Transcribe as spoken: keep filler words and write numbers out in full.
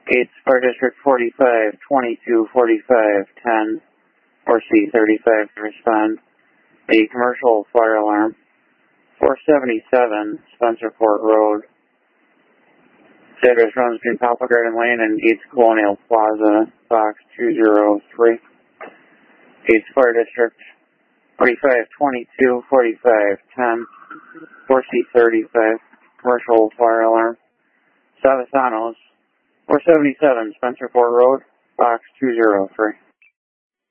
Gates Fire District forty-five, twenty-two, forty-five, ten, or C thirty-five to respond. A commercial fire alarm. four seventy-seven, Spencerport Road. Address runs between Poplar Garden Lane and Gates Colonial Plaza, box two zero three. Gates Fire District forty-five, twenty-two, forty-five, ten, four C thirty-five, commercial fire alarm. Savisanos, four seventy-seven, Spencerport Road, box two zero three.